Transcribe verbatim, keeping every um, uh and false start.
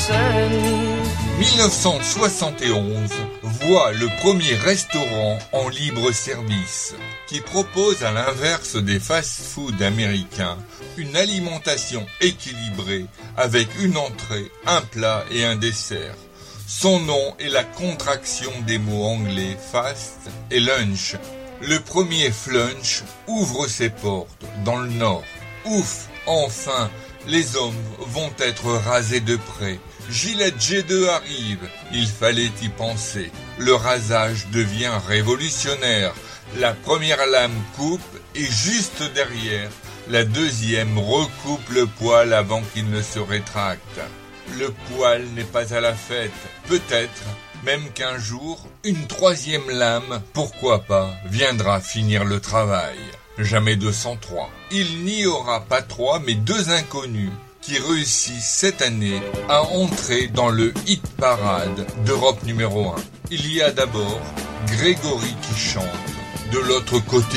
mille neuf cent soixante et onze voit le premier restaurant en libre service qui propose, à l'inverse des fast-foods américains, une alimentation équilibrée avec une entrée, un plat et un dessert. Son nom est la contraction des mots anglais fast et lunch. Le premier flunch ouvre ses portes dans le Nord. Ouf, enfin, les hommes vont être rasés de près. Gillette G deux arrive, il fallait y penser. Le rasage devient révolutionnaire. La première lame coupe et juste derrière, la deuxième recoupe le poil avant qu'il ne se rétracte. Le poil n'est pas à la fête, peut-être, même qu'un jour, une troisième lame, pourquoi pas, viendra finir le travail. Jamais deux cent trois. Il n'y aura pas trois, mais deux inconnus qui réussissent cette année à entrer dans le hit parade d'Europe numéro un. Il y a d'abord Grégory qui chante. De l'autre côté